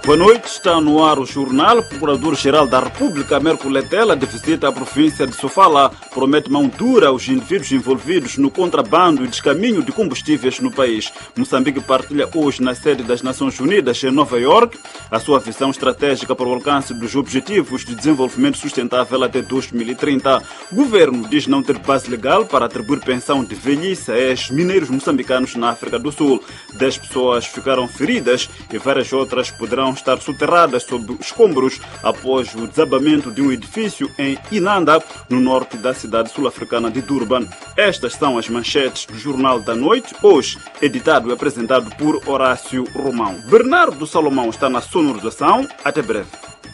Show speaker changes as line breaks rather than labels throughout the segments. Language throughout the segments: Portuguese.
Boa noite, está no ar o jornal. O Procurador-Geral da República, Américo Letela, de visita à província de Sofala, promete mão dura aos indivíduos envolvidos no contrabando e descaminho de combustíveis no país. Moçambique partilha hoje na sede das Nações Unidas em Nova York a sua visão estratégica para o alcance dos Objetivos de Desenvolvimento Sustentável até 2030. O governo diz não ter base legal para atribuir pensão de velhice a ex-mineiros moçambicanos na África do Sul. 10 pessoas ficaram feridas e várias outras poderão estar soterradas sob escombros após o desabamento de um edifício em Inanda, no norte da cidade sul-africana de Durban. Estas são as manchetes do Jornal da Noite, hoje editado e apresentado por Horácio Romão. Bernardo Salomão está na sonorização. Até breve.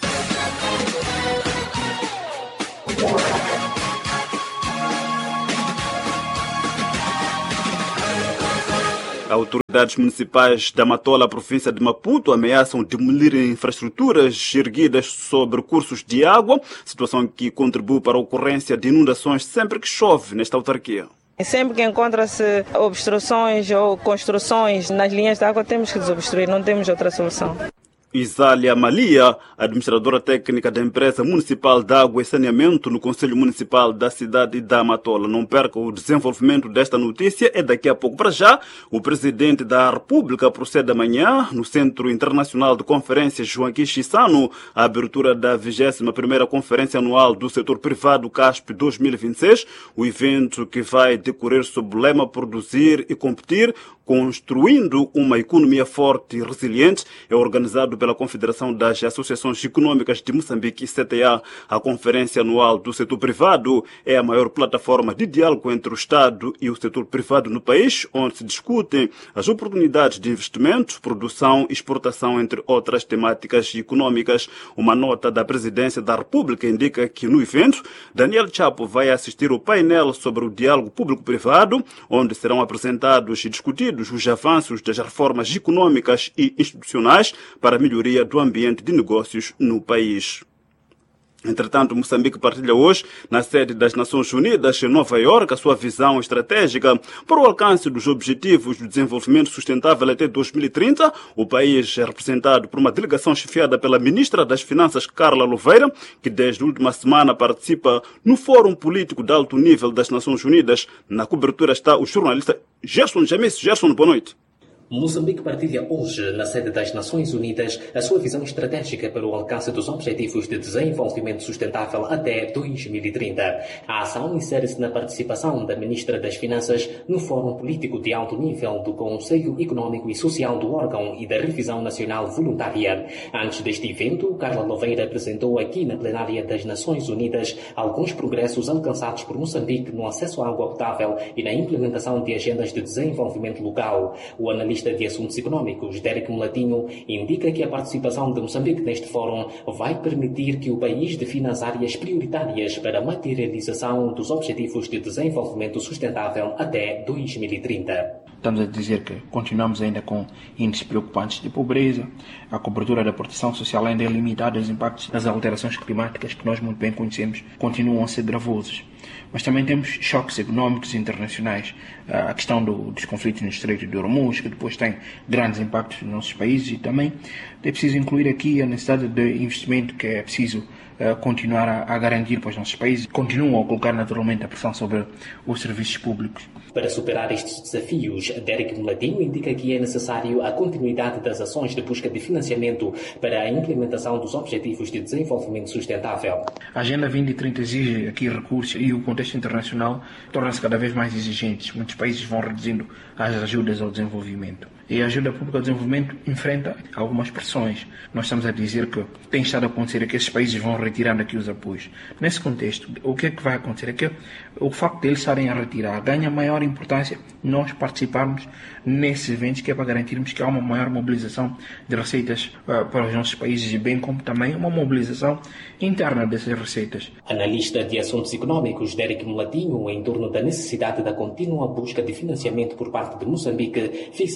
Autoridades municipais da Matola, província de Maputo, ameaçam demolir infraestruturas erguidas sobre cursos de água, situação que contribui para a ocorrência de inundações sempre que chove nesta autarquia.
Sempre que encontra-se obstruções ou construções nas linhas de água, temos que desobstruir, não temos outra solução.
Isália Malia, administradora técnica da empresa municipal de água e saneamento no Conselho Municipal da cidade da Matola. Não perca o desenvolvimento desta notícia, é daqui a pouco. Para já, o presidente da República procede amanhã no Centro Internacional de Conferências Joaquim Chissano a abertura da 21ª Conferência Anual do Setor Privado CASP 2026, o evento que vai decorrer sob o lema Produzir e Competir, construindo uma economia forte e resiliente, é organizado pela Confederação das Associações Econômicas de Moçambique, CTA. A Conferência Anual do Setor Privado é a maior plataforma de diálogo entre o Estado e o setor privado no país, onde se discutem as oportunidades de investimento, produção e exportação, entre outras temáticas econômicas. Uma nota da Presidência da República indica que no evento, Daniel Chapo vai assistir ao painel sobre o diálogo público-privado, onde serão apresentados e discutidos os avanços das reformas econômicas e institucionais para a melhoria do ambiente de negócios no país. Entretanto, Moçambique partilha hoje, na sede das Nações Unidas, em Nova York, a sua visão estratégica para o alcance dos Objetivos de Desenvolvimento Sustentável até 2030. O país é representado por uma delegação chefiada pela Ministra das Finanças, Carla Louveira, que desde a última semana participa no Fórum Político de Alto Nível das Nações Unidas. Na cobertura está o jornalista Gerson James. Gerson, boa noite.
Moçambique partilha hoje, na sede das Nações Unidas, a sua visão estratégica para o alcance dos Objetivos de Desenvolvimento Sustentável até 2030. A ação insere-se na participação da Ministra das Finanças no Fórum Político de Alto Nível do Conselho Econômico e Social do órgão e da Revisão Nacional Voluntária. Antes deste evento, Carla Louveira apresentou aqui na plenária das Nações Unidas alguns progressos alcançados por Moçambique no acesso à água potável e na implementação de agendas de desenvolvimento local. O analista de Assuntos Econômicos, Derek Mulatinho, indica que a participação de Moçambique neste fórum vai permitir que o país defina as áreas prioritárias para a materialização dos Objetivos de Desenvolvimento Sustentável até 2030.
Estamos a dizer que continuamos ainda com índices preocupantes de pobreza, a cobertura da proteção social ainda é limitada, os impactos das alterações climáticas que nós muito bem conhecemos continuam a ser gravosos. Mas também temos choques económicos internacionais, a questão dos conflitos no Estreito de Hormuz, que depois tem grandes impactos nos nossos países, e também é preciso incluir aqui a necessidade de investimento que é preciso continuar a garantir para os nossos países, continuam a colocar naturalmente a pressão sobre os serviços públicos.
Para superar estes desafios, Derek Mulatinho indica que é necessário a continuidade das ações de busca de financiamento para a implementação dos Objetivos de Desenvolvimento Sustentável.
A Agenda 2030 exige aqui recursos e o contexto internacional torna-se cada vez mais exigente. Muitos países vão reduzindo as ajudas ao desenvolvimento. E a ajuda pública ao desenvolvimento enfrenta algumas pressões. Nós estamos a dizer que tem estado a acontecer que esses países vão retirando aqui os apoios. Nesse contexto, o que é que vai acontecer? É que o facto de eles estarem a retirar ganha maior importância nós participarmos nesses eventos, que é para garantirmos que há uma maior mobilização de receitas para os nossos países, e bem como também uma mobilização interna dessas receitas.
Analista de Assuntos Econômicos, Derek Mulatinho, em torno da necessidade da contínua busca de financiamento por parte de Moçambique, visando o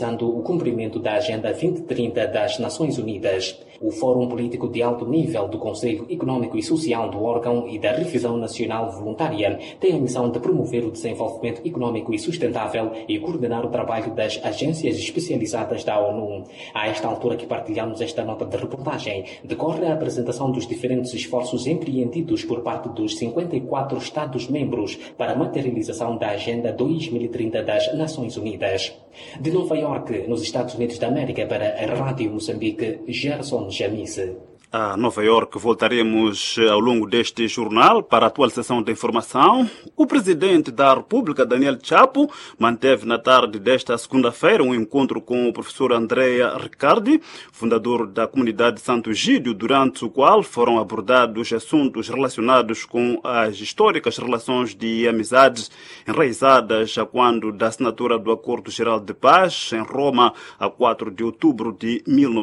cumprimento da Agenda 2030 das Nações Unidas. O Fórum Político de Alto Nível do Conselho Econômico e Social do órgão e da Revisão Nacional Voluntária tem a missão de promover o desenvolvimento econômico e sustentável e coordenar o trabalho das agências especializadas da ONU. A esta altura que partilhamos esta nota de reportagem, decorre a apresentação dos diferentes esforços empreendidos por parte dos 54 Estados-membros para a materialização da Agenda 2030 das Nações Unidas. De Nova Iorque, nos Estados Unidos da América, para a Rádio Moçambique, Gerson Jamice.
A Nova Iorque, voltaremos ao longo deste jornal para a atualização da informação. O presidente da República, Daniel Chapo, manteve na tarde desta segunda-feira um encontro com o professor Andrea Riccardi, fundador da comunidade Santo Egídio, durante o qual foram abordados assuntos relacionados com as históricas relações de amizades enraizadas a quando da assinatura do Acordo Geral de Paz em Roma a 4 de outubro de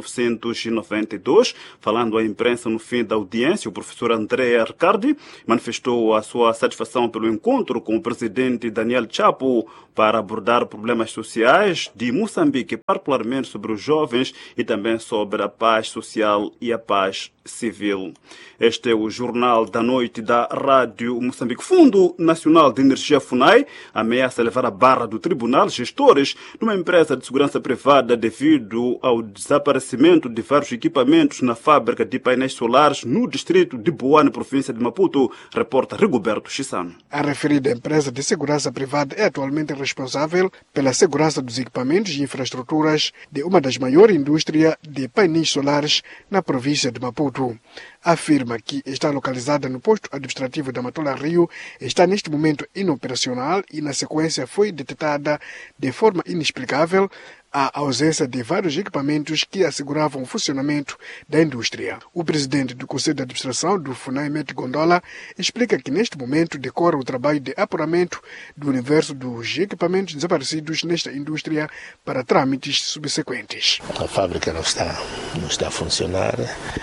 1992. Falando à imprensa no fim da audiência, o professor Andrea Riccardi manifestou a sua satisfação pelo encontro com o presidente Daniel Chapo para abordar problemas sociais de Moçambique, particularmente sobre os jovens e também sobre a paz social e a paz civil. Este é o Jornal da Noite da Rádio Moçambique. Fundo Nacional de Energia FUNAI ameaça levar a barra do tribunal gestores de uma empresa de segurança privada devido ao desaparecimento de vários equipamentos na fábrica de painéis solares no distrito de Boane, província de Maputo, reporta Rigoberto Chissano.
A referida empresa de segurança privada é atualmente responsável pela segurança dos equipamentos e infraestruturas de uma das maiores indústrias de painéis solares na província de Maputo. Afirma que está localizada no posto administrativo da Matola Rio, está neste momento inoperacional e na sequência foi detectada de forma inexplicável a ausência de vários equipamentos que asseguravam o funcionamento da indústria. O presidente do Conselho de Administração do FUNAI, Mete Gondola, explica que neste momento decorre o trabalho de apuramento do universo dos equipamentos desaparecidos nesta indústria para trâmites subsequentes.
A fábrica não está a funcionar,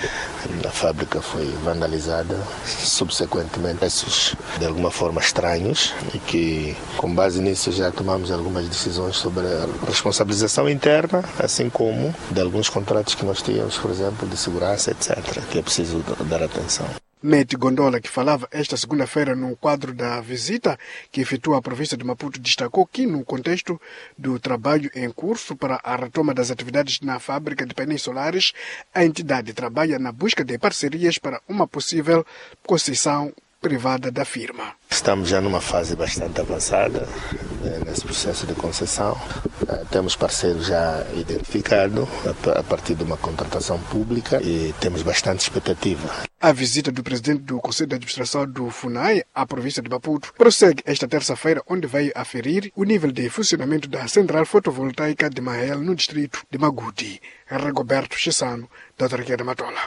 a fábrica foi vandalizada, subsequentemente esses de alguma forma estranhos e que com base nisso já tomamos algumas decisões sobre a responsabilização interna, assim como de alguns contratos que nós tínhamos, por exemplo, de segurança, etc., que é preciso dar atenção.
Mete Gondola, que falava esta segunda-feira no quadro da visita que efetua a província de Maputo, destacou que, no contexto do trabalho em curso para a retoma das atividades na fábrica de painéis solares, a entidade trabalha na busca de parcerias para uma possível concessão privada da firma.
Estamos já numa fase bastante avançada nesse processo de concessão. Temos parceiros já identificados a partir de uma contratação pública e temos bastante expectativa.
A visita do presidente do Conselho de Administração do FUNAI à província de Maputo prossegue esta terça-feira, onde vai aferir o nível de funcionamento da central fotovoltaica de Mahel no distrito de Maguti. Rigoberto Chissano, da Autarquia de Matola.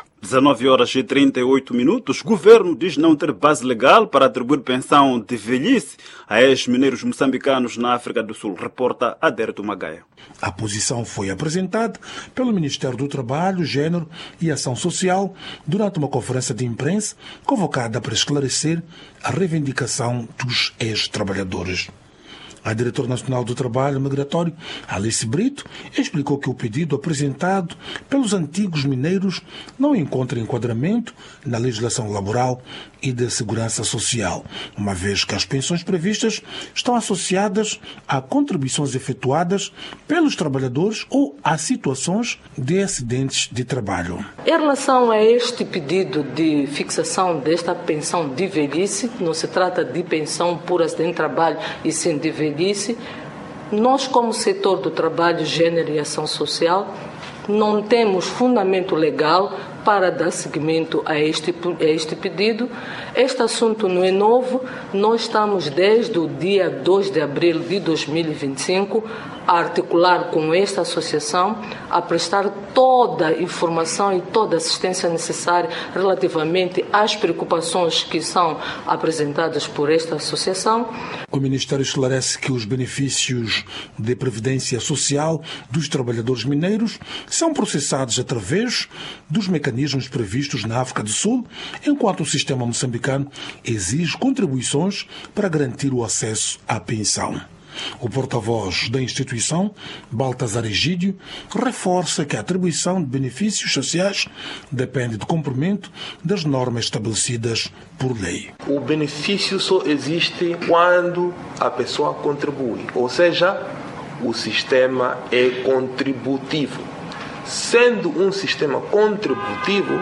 19h38. O governo diz não ter base legal para atribuir pensão de velhice a ex-mineiros moçambicanos na África do Sul, reporta Adérito Magaia.
A posição foi apresentada pelo Ministério do Trabalho, Gênero e Ação Social durante uma conferência de imprensa convocada para esclarecer a reivindicação dos ex-trabalhadores. A diretora nacional do Trabalho Migratório, Alice Brito, explicou que o pedido apresentado pelos antigos mineiros não encontra enquadramento na legislação laboral e da segurança social, uma vez que as pensões previstas estão associadas a contribuições efetuadas pelos trabalhadores ou a situações de acidentes de trabalho.
Em relação a este pedido de fixação desta pensão de velhice, não se trata de pensão por acidente de trabalho e sim de velhice, nós, como setor do trabalho, gênero e ação social, não temos fundamento legal para dar seguimento a este pedido. Este assunto não é novo, nós estamos desde o dia 2 de abril de 2025 a articular com esta associação, a prestar toda a informação e toda a assistência necessária relativamente às preocupações que são apresentadas por esta associação.
O Ministério esclarece que os benefícios de previdência social dos trabalhadores mineiros são processados através dos mecanismos previstos na África do Sul, enquanto o sistema moçambicano exige contribuições para garantir o acesso à pensão. O porta-voz da instituição, Baltazar Egídio, reforça que a atribuição de benefícios sociais depende do cumprimento das normas estabelecidas por lei.
O benefício só existe quando a pessoa contribui, ou seja, o sistema é contributivo. Sendo um sistema contributivo,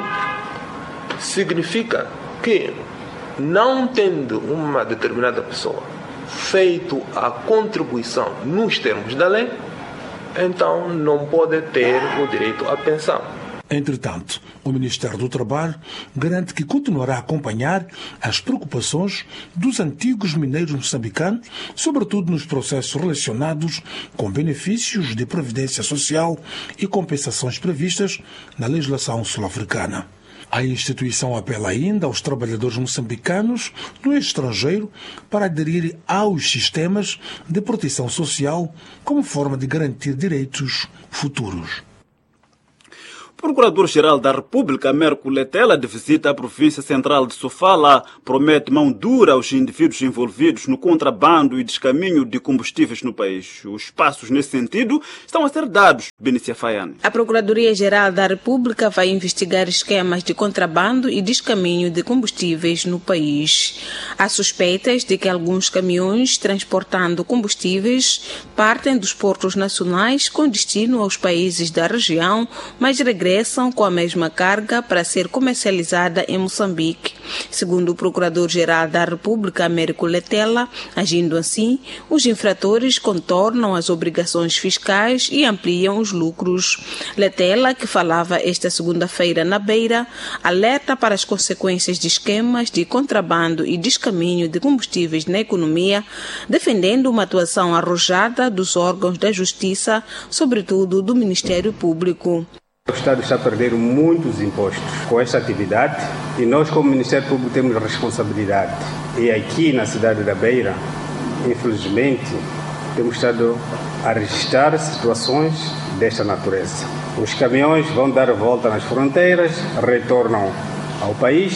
significa que, não tendo uma determinada pessoa feito a contribuição nos termos da lei, então não pode ter o direito à pensão.
Entretanto, o Ministério do Trabalho garante que continuará a acompanhar as preocupações dos antigos mineiros moçambicanos, sobretudo nos processos relacionados com benefícios de previdência social e compensações previstas na legislação sul-africana. A instituição apela ainda aos trabalhadores moçambicanos no estrangeiro para aderir aos sistemas de proteção social como forma de garantir direitos futuros.
O Procurador-Geral da República, Américo Letela, de visita à província central de Sofala, promete mão dura aos indivíduos envolvidos no contrabando e descaminho de combustíveis no país. Os passos nesse sentido estão a ser dados, Benícia Faiane.
A Procuradoria-Geral da República vai investigar esquemas de contrabando e descaminho de combustíveis no país. Há suspeitas de que alguns caminhões transportando combustíveis partem dos portos nacionais com destino aos países da região, mas regressam com a mesma carga para ser comercializada em Moçambique. Segundo o Procurador-Geral da República, Américo Letela, agindo assim, os infratores contornam as obrigações fiscais e ampliam os lucros. Letela, que falava esta segunda-feira na Beira, alerta para as consequências de esquemas de contrabando e descaminho de combustíveis na economia, defendendo uma atuação arrojada dos órgãos da Justiça, sobretudo do Ministério Público.
O Estado está a perder muitos impostos com esta atividade e nós, como Ministério Público, temos responsabilidade. E aqui na cidade da Beira, infelizmente, temos estado a registrar situações desta natureza. Os caminhões vão dar a volta nas fronteiras, retornam ao país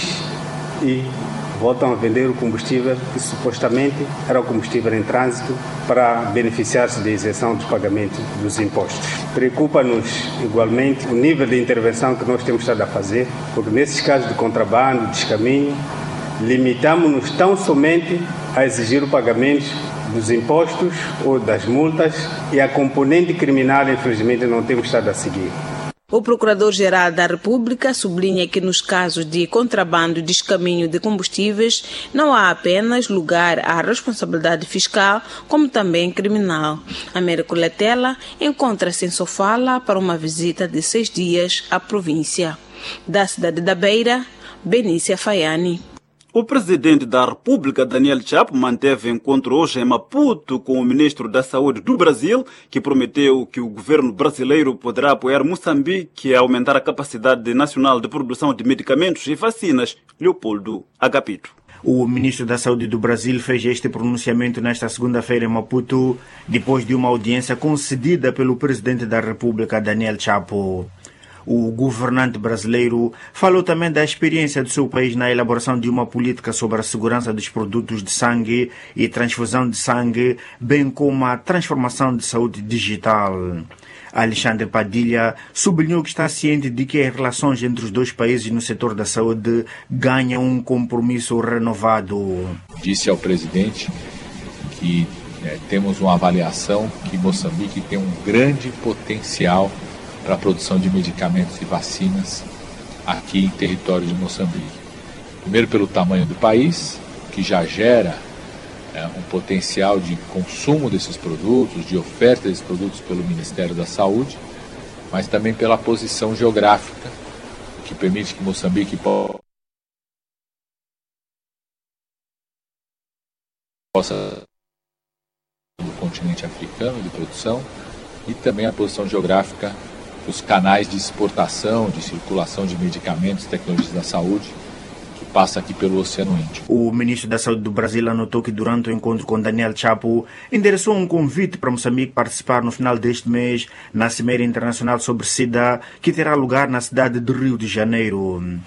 e voltam a vender o combustível que supostamente era o combustível em trânsito para beneficiar-se da isenção dos pagamentos dos impostos. Preocupa-nos igualmente o nível de intervenção que nós temos estado a fazer, porque nesses casos de contrabando, descaminho, limitamos-nos tão somente a exigir o pagamento dos impostos ou das multas e a componente criminal, infelizmente, não temos estado a seguir.
O Procurador-Geral da República sublinha que nos casos de contrabando e descaminho de combustíveis não há apenas lugar à responsabilidade fiscal, como também criminal. Américo Letela encontra-se em Sofala para uma visita de 6 dias à província. Da cidade da Beira, Benícia Faiane.
O presidente da República, Daniel Chapo, manteve encontro hoje em Maputo com o ministro da Saúde do Brasil, que prometeu que o governo brasileiro poderá apoiar Moçambique a aumentar a capacidade nacional de produção de medicamentos e vacinas. Leopoldo Agapito.
O ministro da Saúde do Brasil fez este pronunciamento nesta segunda-feira em Maputo, depois de uma audiência concedida pelo presidente da República, Daniel Chapo. O governante brasileiro falou também da experiência do seu país na elaboração de uma política sobre a segurança dos produtos de sangue e transfusão de sangue, bem como a transformação de saúde digital. Alexandre Padilha sublinhou que está ciente de que as relações entre os dois países no setor da saúde ganham um compromisso renovado.
Disse ao presidente que temos uma avaliação que Moçambique tem um grande potencial para a produção de medicamentos e vacinas aqui em território de Moçambique. Primeiro pelo tamanho do país, que já gera um potencial de consumo desses produtos, de oferta desses produtos pelo Ministério da Saúde, mas também pela posição geográfica, que permite que Moçambique possa do continente africano de produção e também a posição geográfica os canais de exportação, de circulação de medicamentos e tecnologias da saúde, que passa aqui pelo Oceano Índico.
O ministro da Saúde do Brasil anotou que durante o encontro com Daniel Chapo, endereçou um convite para Moçambique participar no final deste mês na Cimeira Internacional sobre SIDA, que terá lugar na cidade de Rio de Janeiro.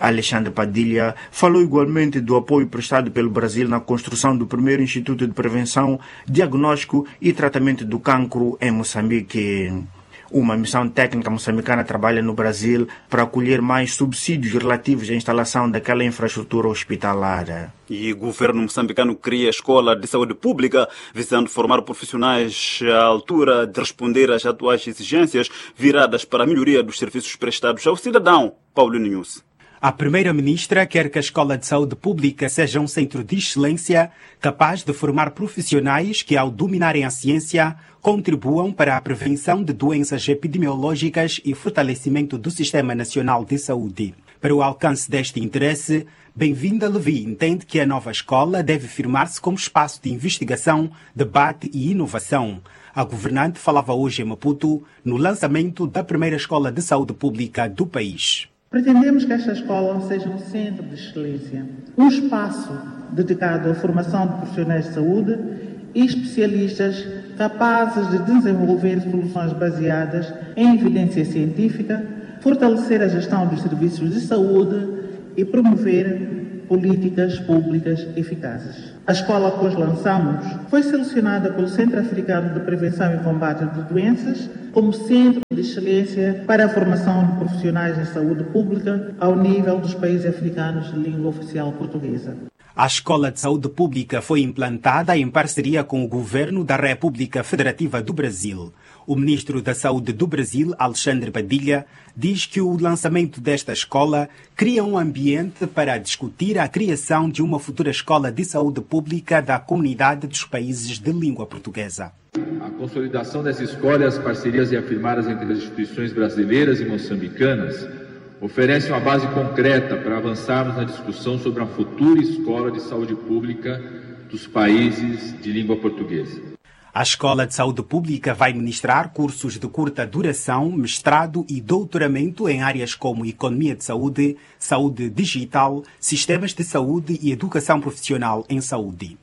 Alexandre Padilha falou igualmente do apoio prestado pelo Brasil na construção do primeiro Instituto de Prevenção, Diagnóstico e Tratamento do Cancro em Moçambique. Uma missão técnica moçambicana trabalha no Brasil para acolher mais subsídios relativos à instalação daquela infraestrutura hospitalar.
E o governo moçambicano cria a Escola de Saúde Pública, visando formar profissionais à altura de responder às atuais exigências viradas para a melhoria dos serviços prestados ao cidadão. Paulo Nunes.
A primeira-ministra quer que a Escola de Saúde Pública seja um centro de excelência capaz de formar profissionais que, ao dominarem a ciência, contribuam para a prevenção de doenças epidemiológicas e fortalecimento do Sistema Nacional de Saúde. Para o alcance deste interesse, Bem-vinda Levi entende que a nova escola deve firmar-se como espaço de investigação, debate e inovação. A governante falava hoje em Maputo no lançamento da primeira Escola de Saúde Pública do país.
Pretendemos que esta escola seja um centro de excelência, um espaço dedicado à formação de profissionais de saúde e especialistas capazes de desenvolver soluções baseadas em evidência científica, fortalecer a gestão dos serviços de saúde e promover políticas públicas eficazes. A escola que hoje lançamos foi selecionada pelo Centro Africano de Prevenção e Combate de Doenças como centro de excelência para a formação de profissionais de saúde pública ao nível dos países africanos de língua oficial portuguesa.
A Escola de Saúde Pública foi implantada em parceria com o Governo da República Federativa do Brasil. O ministro da Saúde do Brasil, Alexandre Padilha, diz que o lançamento desta escola cria um ambiente para discutir a criação de uma futura escola de saúde pública da comunidade dos países de língua portuguesa.
A consolidação dessa escola e as parcerias reafirmadas entre as instituições brasileiras e moçambicanas oferece uma base concreta para avançarmos na discussão sobre a futura escola de saúde pública dos países de língua portuguesa.
A Escola de Saúde Pública vai ministrar cursos de curta duração, mestrado e doutoramento em áreas como economia de saúde, saúde digital, sistemas de saúde e educação profissional em saúde.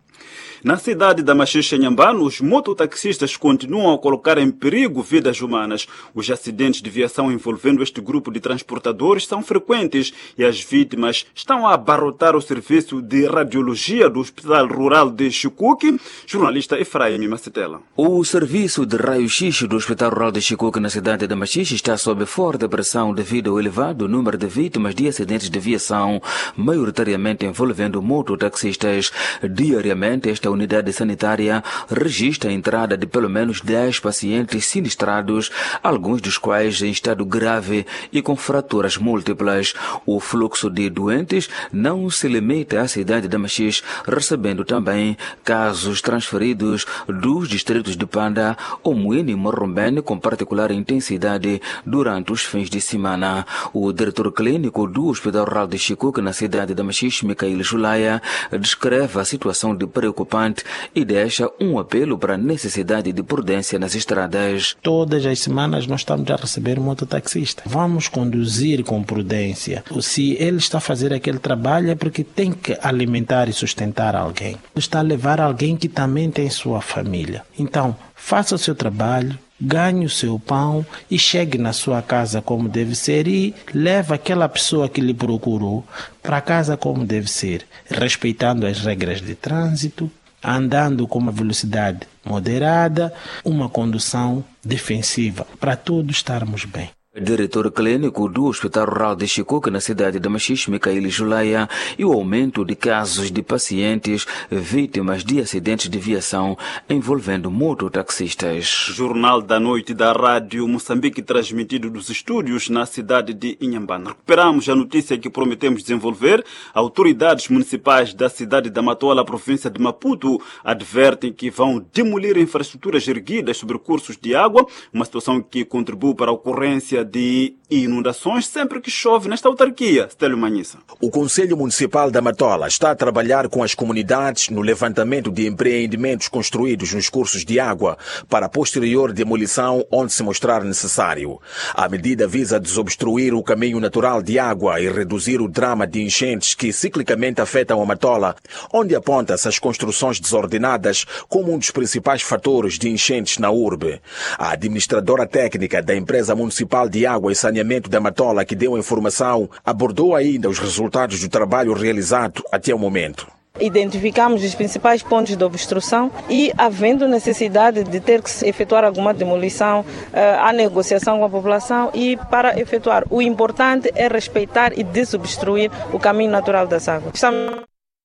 Na cidade da Machixe, Inhambane, os mototaxistas continuam a colocar em perigo vidas humanas. Os acidentes de viação envolvendo este grupo de transportadores são frequentes e as vítimas estão a abarrotar o serviço de radiologia do Hospital Rural de Chicuque. Jornalista Efraim Macetela.
O serviço de raio-x do Hospital Rural de Chicuque na cidade da Machixe está sob forte pressão devido ao elevado número de vítimas de acidentes de viação, maioritariamente envolvendo mototaxistas. Diariamente, esta unidade sanitária registra a entrada de pelo menos 10 pacientes sinistrados, alguns dos quais em estado grave e com fraturas múltiplas. O fluxo de doentes não se limita à cidade da Machixe, recebendo também casos transferidos dos distritos de Panda, Omuíne e Morrombene com particular intensidade durante os fins de semana. O diretor clínico do Hospital Rural de Chicuque na cidade da Machixe, Micael Julaya, descreve a situação de preocupante e deixa um apelo para a necessidade de prudência nas estradas.
Todas as semanas nós estamos a receber um mototaxista. Vamos conduzir com prudência. Se ele está a fazer aquele trabalho é porque tem que alimentar e sustentar alguém. Está a levar alguém que também tem sua família. Então, faça o seu trabalho, ganhe o seu pão e chegue na sua casa como deve ser e leve aquela pessoa que lhe procurou para casa como deve ser, respeitando as regras de trânsito, andando com uma velocidade moderada, uma condução defensiva, para todos estarmos bem.
Diretor clínico do Hospital Rural de Chicuque na cidade da Machixe, Micael Julaya, e o aumento de casos de pacientes vítimas de acidentes de viação envolvendo mototaxistas.
Jornal da Noite da Rádio Moçambique, transmitido dos estúdios na cidade de Inhambane. Recuperamos a notícia que prometemos desenvolver. Autoridades municipais da cidade da Matola, província de Maputo, advertem que vão demolir infraestruturas erguidas sobre cursos de água, uma situação que contribui para a ocorrência de inundações sempre que chove nesta autarquia. Stélio Manhissa.
O Conselho Municipal da Matola está a trabalhar com as comunidades no levantamento de empreendimentos construídos nos cursos de água para a posterior demolição onde se mostrar necessário. A medida visa desobstruir o caminho natural de água e reduzir o drama de enchentes que ciclicamente afetam a Matola, onde aponta-se as construções desordenadas como um dos principais fatores de enchentes na urbe. A administradora técnica da empresa municipal de Água e Saneamento da Matola, que deu a informação, abordou ainda os resultados do trabalho realizado até o momento.
Identificamos os principais pontos de obstrução e, havendo necessidade de ter que efetuar alguma demolição, a negociação com a população, e para efetuar, o importante é respeitar e desobstruir o caminho natural das águas. Estamos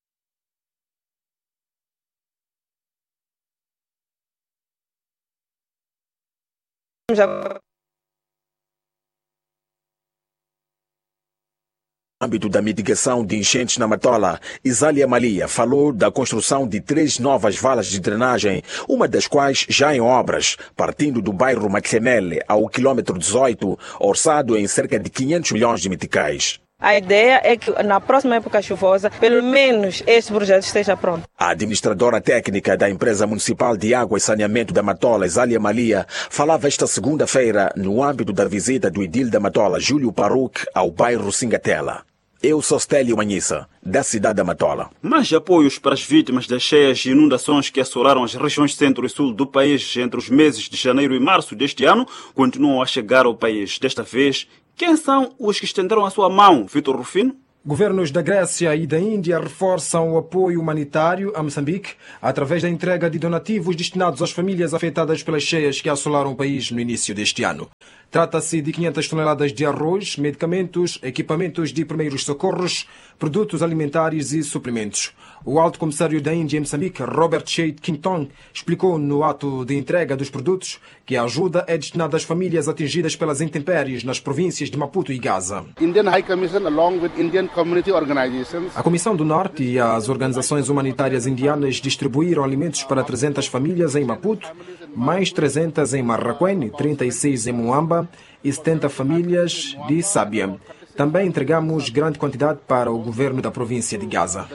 No âmbito da mitigação de enchentes na Matola, Isália Malia falou da construção de 3 novas valas de drenagem, uma das quais já em obras, partindo do bairro Maxemele ao quilômetro 18, orçado em cerca de 500 milhões de meticais.
A ideia é que na próxima época chuvosa, pelo menos este projeto esteja pronto.
A administradora técnica da Empresa Municipal de Água e Saneamento da Matola, Isália Malia, falava esta segunda-feira no âmbito da visita do edil da Matola, Júlio Paruc, ao bairro Singatela. Eu sou Stélio Manhissa, da cidade da Matola.
Mais apoios para as vítimas das cheias e inundações que assolaram as regiões centro e sul do país entre os meses de janeiro e março deste ano continuam a chegar ao país. Desta vez, quem são os que estenderam a sua mão, Vitor Rufino?
Governos da Grécia e da Índia reforçam o apoio humanitário a Moçambique através da entrega de donativos destinados às famílias afetadas pelas cheias que assolaram o país no início deste ano. Trata-se de 500 toneladas de arroz, medicamentos, equipamentos de primeiros socorros, produtos alimentares e suprimentos. O alto comissário da Índia em Moçambique, Robert Shade Quinton, explicou no ato de entrega dos produtos que a ajuda é destinada às famílias atingidas pelas intempéries nas províncias de Maputo e Gaza.
Indian High Commission, along with Indian community organizations.
A Comissão do Norte e as organizações humanitárias indianas distribuíram alimentos para 300 famílias em Maputo, mais 300 em Marraquém, 36 em Moamba e 70 famílias de Sábia. Também entregamos grande quantidade para o governo da província de Gaza.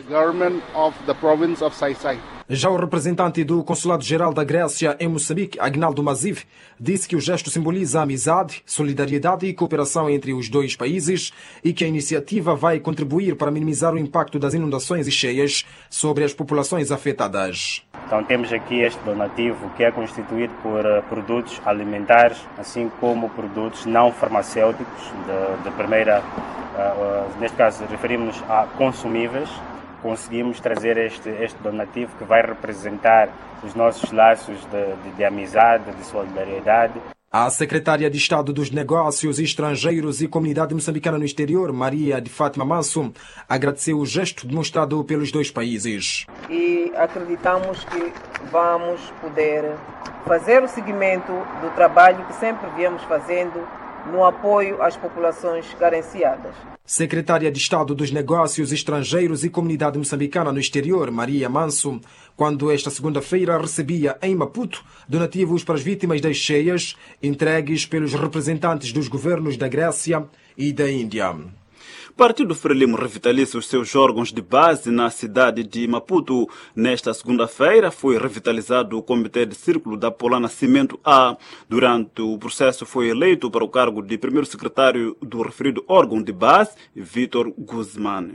Já o representante do Consulado-Geral da Grécia em Moçambique, Agnaldo Maziv, disse que o gesto simboliza amizade, solidariedade e cooperação entre os dois países e que a iniciativa vai contribuir para minimizar o impacto das inundações e cheias sobre as populações afetadas.
Então temos aqui este donativo que é constituído por produtos alimentares, assim como produtos não farmacêuticos, de primeira, neste caso referimos-nos a consumíveis. Conseguimos trazer este donativo que vai representar os nossos laços de amizade, de solidariedade.
A secretária de Estado dos Negócios Estrangeiros e Comunidade Moçambicana no Exterior, Maria de Fátima Manso, agradeceu o gesto demonstrado pelos dois países.
E acreditamos que vamos poder fazer o seguimento do trabalho que sempre viemos fazendo no apoio às populações carenciadas.
Secretária de Estado dos Negócios Estrangeiros e Comunidade Moçambicana no Exterior, Maria Manso, quando esta segunda-feira recebia em Maputo donativos para as vítimas das cheias, entregues pelos representantes dos governos da Grécia e da Índia.
O Partido Frelimo revitaliza os seus órgãos de base na cidade de Maputo. Nesta segunda-feira foi revitalizado o Comitê de Círculo da Polana Cimento A. Durante o processo foi eleito para o cargo de primeiro secretário do referido órgão de base, Vítor Guzmán.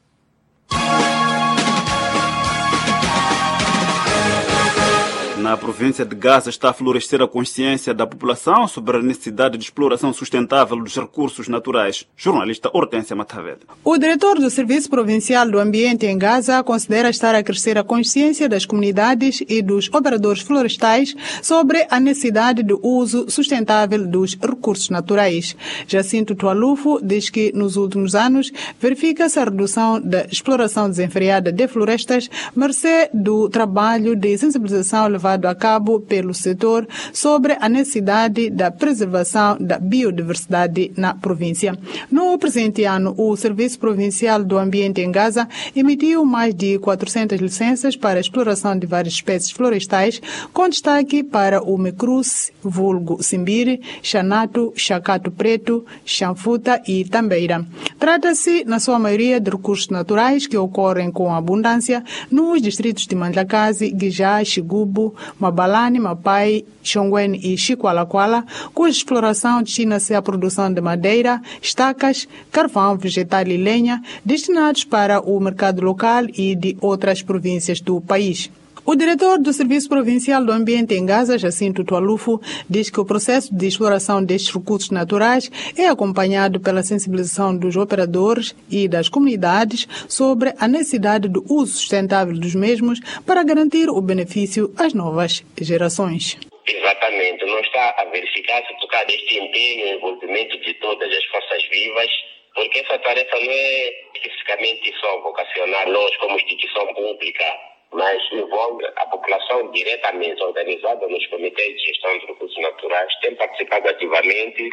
Na província de Gaza está a florescer a consciência da população sobre a necessidade de exploração sustentável dos recursos naturais. Jornalista Hortência Matavel.
O diretor do Serviço Provincial do Ambiente em Gaza considera estar a crescer a consciência das comunidades e dos operadores florestais sobre a necessidade do uso sustentável dos recursos naturais. Jacinto Tualufo diz que nos últimos anos verifica-se a redução da exploração desenfreada de florestas, mercê do trabalho de sensibilização levado a cabo pelo setor sobre a necessidade da preservação da biodiversidade na província. No presente ano, o Serviço Provincial do Ambiente em Gaza emitiu mais de 400 licenças para a exploração de várias espécies florestais, com destaque para o mecruce, vulgo simbire, xanato, chacato preto, chanfuta e tambeira. Trata-se, na sua maioria, de recursos naturais que ocorrem com abundância nos distritos de Mandlakazi, Guijá, Xigubo, Mabalane, Mapai, Xongwen e Chiqualaquala, cuja exploração destina-se à produção de madeira, estacas, carvão vegetal e lenha, destinados para o mercado local e de outras províncias do país. O diretor do Serviço Provincial do Ambiente em Gaza, Jacinto Tualufo, diz que o processo de exploração destes recursos naturais é acompanhado pela sensibilização dos operadores e das comunidades sobre a necessidade do uso sustentável dos mesmos para garantir o benefício às novas gerações.
Exatamente, não está a verificar-se por causa deste empenho e envolvimento de todas as forças vivas, porque essa tarefa não é especificamente só vocacionar nós como instituição pública, mas envolve a população diretamente organizada nos comitês de gestão de recursos naturais, tem participado ativamente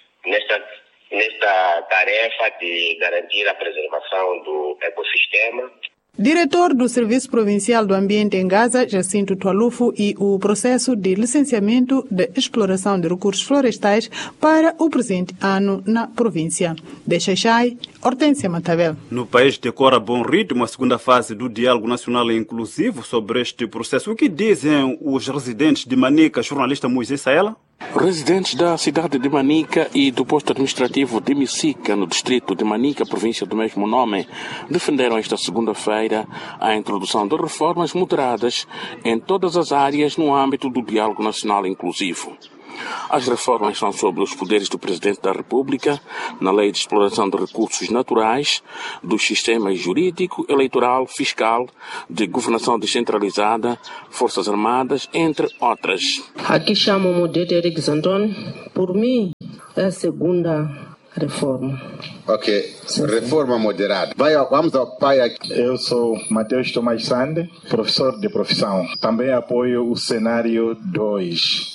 nesta tarefa de garantir a preservação do ecossistema.
Diretor do Serviço Provincial do Ambiente em Gaza, Jacinto Tualufo, e o processo de licenciamento de exploração de recursos florestais para o presente ano na província. De Xaixai, Hortência Matavel.
No país decora bom ritmo a segunda fase do Diálogo Nacional Inclusivo sobre este processo. O que dizem os residentes de Manica, jornalista Moisés Saela?
Residentes da cidade de Manica e do posto administrativo de Micica, no distrito de Manica, província do mesmo nome, defenderam esta segunda-feira a introdução de reformas moderadas em todas as áreas no âmbito do Diálogo Nacional Inclusivo. As reformas são sobre os poderes do Presidente da República, na Lei de Exploração de Recursos Naturais, dos sistemas jurídico, eleitoral, fiscal, de governação descentralizada, Forças Armadas, entre outras.
Aqui chamo-me de Eric Zanton. Por mim, é a segunda reforma.
Ok, reforma moderada. Vamos ao pai aqui.
Eu sou Mateus Tomás Sande, professor de profissão. Também apoio o cenário 2.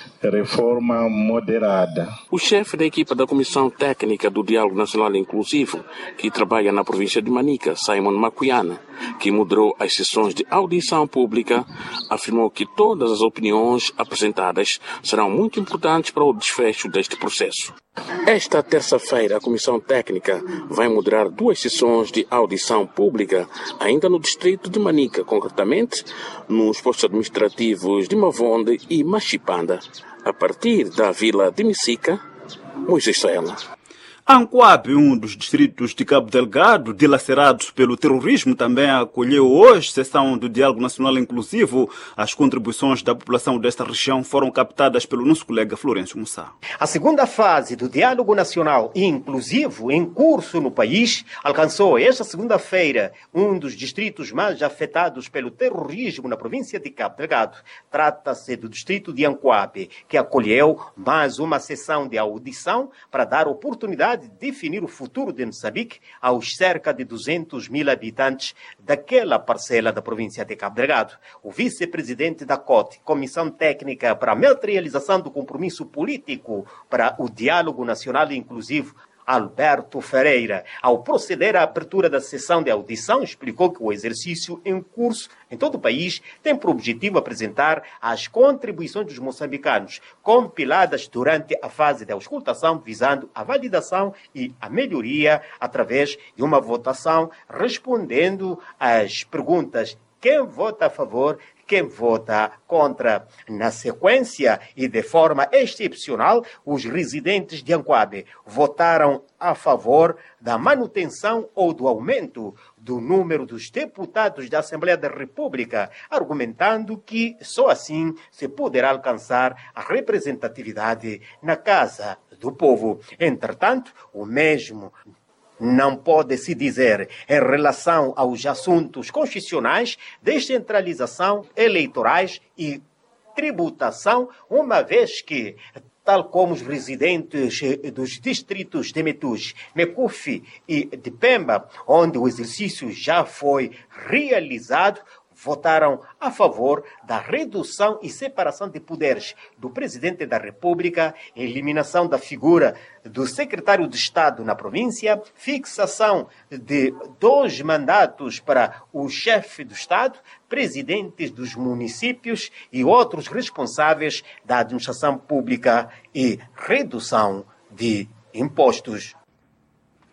Reforma moderada.
O chefe da equipa da Comissão Técnica do Diálogo Nacional Inclusivo, que trabalha na província de Manica, Simon Macuiana, que moderou as sessões de audição pública, afirmou que todas as opiniões apresentadas serão muito importantes para o desfecho deste processo. Esta terça-feira, a Comissão Técnica vai moderar 2 sessões de audição pública, ainda no distrito de Manica, concretamente nos postos administrativos de Mavonde e Machipanda. A partir da vila de Micica, Moisés Saela.
Ancoabe, um dos distritos de Cabo Delgado, dilacerados pelo terrorismo, também acolheu hoje sessão do Diálogo Nacional Inclusivo. As contribuições da população desta região foram captadas pelo nosso colega Florencio Mussá.
A segunda fase do Diálogo Nacional Inclusivo, em curso no país, alcançou esta segunda-feira um dos distritos mais afetados pelo terrorismo na província de Cabo Delgado. Trata-se do distrito de Ancoabe, que acolheu mais uma sessão de audição para dar oportunidade de definir o futuro de Moçambique aos cerca de 200 mil habitantes daquela parcela da província de Cabo Delgado. O vice-presidente da COTE, Comissão Técnica para a Materialização do Compromisso Político para o Diálogo Nacional Inclusivo, Alberto Ferreira, ao proceder à abertura da sessão de audição, explicou que o exercício em curso em todo o país tem por objetivo apresentar as contribuições dos moçambicanos compiladas durante a fase de auscultação, visando a validação e a melhoria através de uma votação, respondendo às perguntas: quem vota a favor, quem vota contra. Na sequência e de forma excepcional, os residentes de Ancoabe votaram a favor da manutenção ou do aumento do número dos deputados da Assembleia da República, argumentando que só assim se poderá alcançar a representatividade na Casa do Povo. Entretanto, o mesmo não pode se dizer em relação aos assuntos constitucionais, descentralização, eleitorais e tributação, uma vez que, tal como os residentes dos distritos de Metus, Mecufi e de Pemba, onde o exercício já foi realizado, votaram a favor da redução e separação de poderes do Presidente da República, eliminação da figura do Secretário de Estado na província, fixação de 2 mandatos para o chefe do Estado, presidentes dos municípios e outros responsáveis da administração pública e redução de impostos.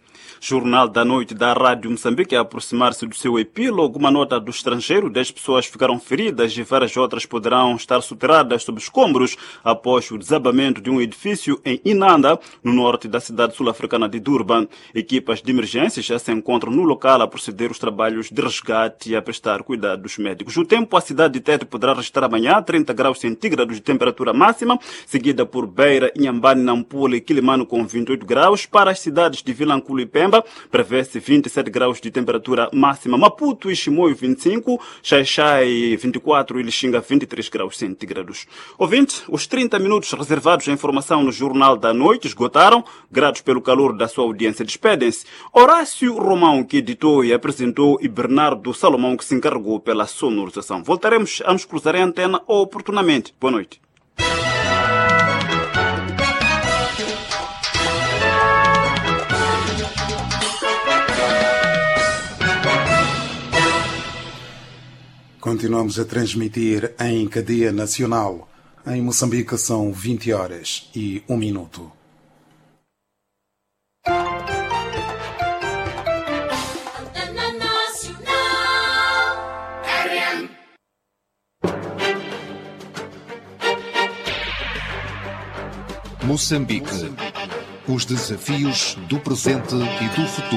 Jornal da Noite da Rádio Moçambique a aproximar-se do seu epílogo. Uma nota do estrangeiro: 10 pessoas ficaram feridas e várias outras poderão estar soterradas sob escombros após o desabamento de um edifício em Inanda, no norte da cidade sul-africana de Durban. Equipas de emergência já se encontram no local a proceder os trabalhos de resgate e a prestar cuidados médicos. O tempo: a cidade de Tete poderá registrar amanhã 30 graus centígrados de temperatura máxima, seguida por Beira, Inhambane, Nampula e Quilimano com 28 graus. Para as cidades de Vilanculo e Pemba, prevê-se 27 graus de temperatura máxima. Maputo e Chimoio 25, Xai-Xai 24 e Lixinga 23 graus centígrados. Ouvinte, os 30 minutos reservados à informação no Jornal da Noite esgotaram. Gratos pelo calor da sua audiência, despedem-se Horácio Romão, que editou e apresentou, e Bernardo Salomão, que se encarregou pela sonorização. Voltaremos a nos cruzar em antena oportunamente. Boa noite.
Continuamos a transmitir em cadeia nacional. Em Moçambique são 20 horas e 1 minuto.
Moçambique. Os desafios do presente e do futuro.